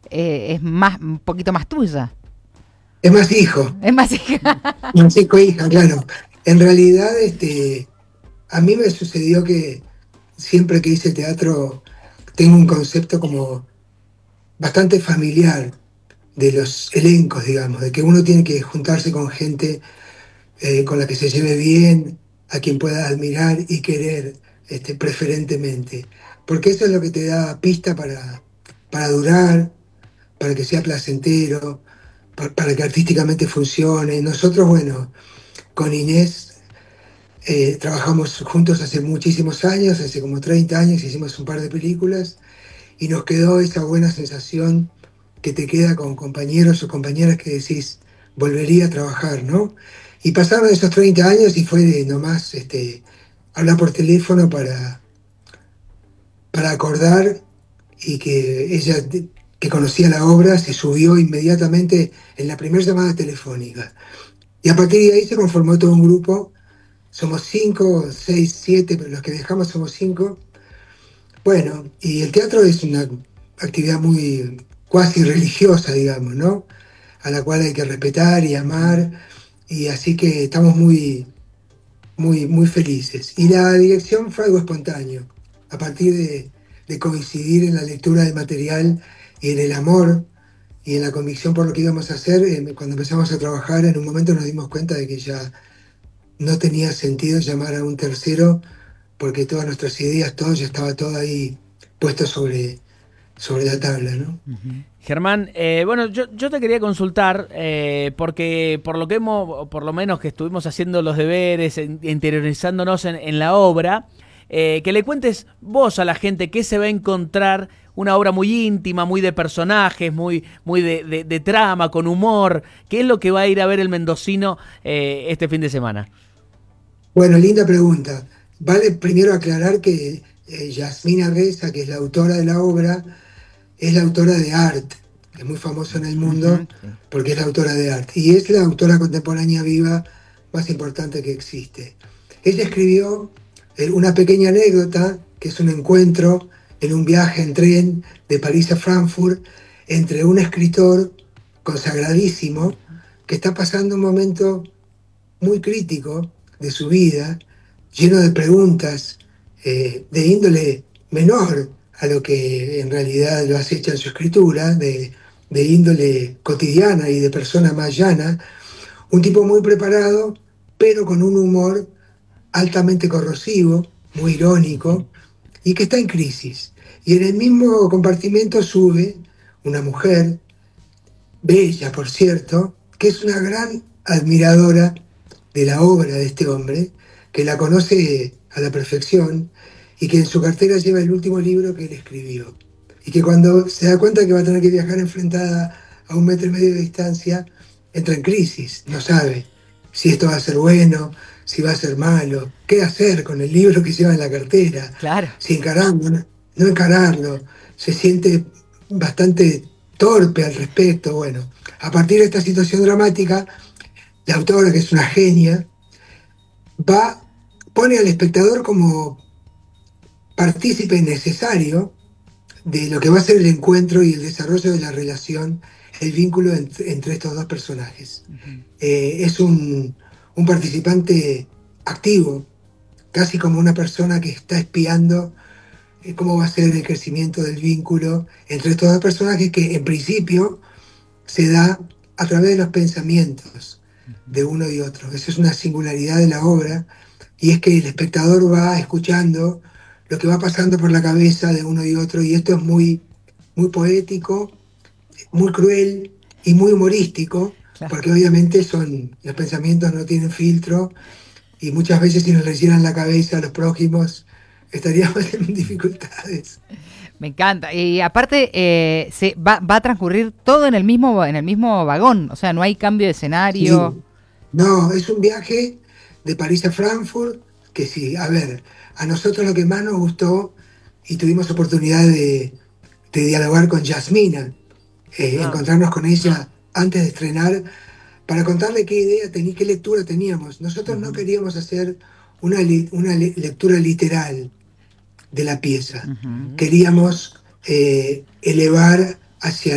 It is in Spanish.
es más, un poquito más tuya. Es más hijo, Es más hija. más hijo e hija, claro. En realidad, a mí me sucedió que siempre que hice teatro tengo un concepto como bastante familiar de los elencos, digamos, de que uno tiene que juntarse con gente con la que se lleve bien, a quien pueda admirar y querer preferentemente. Porque eso es lo que te da pista para durar, para que sea placentero, para que artísticamente funcione. Nosotros, bueno, con Inés trabajamos juntos hace muchísimos años, hace como 30 años, hicimos un par de películas y nos quedó esa buena sensación que te queda con compañeros o compañeras que decís, volvería a trabajar, ¿no? Y pasaron esos 30 años y fue de nomás hablar por teléfono para acordar y que ella, que conocía la obra, se subió inmediatamente en la primera llamada telefónica. Y a partir de ahí se conformó todo un grupo. Somos cinco, seis, siete, pero los que dejamos somos cinco. Bueno, y el teatro es una actividad muy cuasi religiosa, digamos, ¿no? A la cual hay que respetar y amar, y así que estamos muy felices. Y la dirección fue algo espontáneo, a partir de coincidir en la lectura del material y en el amor y en la convicción por lo que íbamos a hacer. Cuando empezamos a trabajar, en un momento nos dimos cuenta de que ya no tenía sentido llamar a un tercero porque todas nuestras ideas, todo ya estaba todo ahí puesto sobre la tabla, ¿no? Germán, bueno, yo te quería consultar, porque por lo menos que estuvimos haciendo los deberes, interiorizándonos en la obra, que le cuentes vos a la gente qué se va a encontrar, una obra muy íntima, muy de personajes, muy de trama, con humor, qué es lo que va a ir a ver el mendocino este fin de semana. Bueno, linda pregunta. Vale primero aclarar que Yasmina Reza, que es la autora de la obra, es la autora de Art, que es muy famoso en el Ujú, mundo sí. porque es la autora de Art. Y es la autora contemporánea viva más importante que existe. Ella escribió una pequeña anécdota, que es un encuentro en un viaje en tren de París a Frankfurt entre un escritor consagradísimo que está pasando un momento muy crítico de su vida, lleno de preguntas de índole menor a lo que en realidad lo acecha en su escritura, de índole cotidiana y de persona más llana, un tipo muy preparado, pero con un humor altamente corrosivo, muy irónico, y que está en crisis. Y en el mismo compartimento sube una mujer, bella por cierto, que es una gran admiradora de la obra de este hombre, que la conoce a la perfección y que en su cartera lleva el último libro que él escribió. Y que cuando se da cuenta que va a tener que viajar enfrentada a 1,5 metros de distancia, entra en crisis, no sabe si esto va a ser bueno, si va a ser malo, qué hacer con el libro que lleva en la cartera, Claro. si encararlo, no encararlo, se siente bastante torpe al respecto. Bueno, a partir de esta situación dramática, la autora, que es una genia, va, pone al espectador como partícipe necesario de lo que va a ser el encuentro y el desarrollo de la relación, el vínculo entre estos dos personajes. Es un participante activo, casi como una persona que está espiando cómo va a ser el crecimiento del vínculo entre estos dos personajes que en principio se da a través de los pensamientos de uno y otro. Eso es una singularidad de la obra, y es que el espectador va escuchando lo que va pasando por la cabeza de uno y otro, y esto es muy poético, muy cruel y muy humorístico, Claro. porque obviamente los pensamientos no tienen filtro, y muchas veces si nos leyeran la cabeza a los prójimos, estaríamos en dificultades. Me encanta. Y aparte, va a transcurrir todo en el mismo vagón. O sea, no hay cambio de escenario. Sí, no, es un viaje de París a Frankfurt, que sí, a ver, a nosotros lo que más nos gustó, y tuvimos oportunidad de dialogar con Yasmina, Ah, encontrarnos con ella antes de estrenar, para contarle qué idea tenía, qué lectura teníamos. Nosotros no queríamos hacer una lectura literal de la pieza, Ujú. queríamos elevar hacia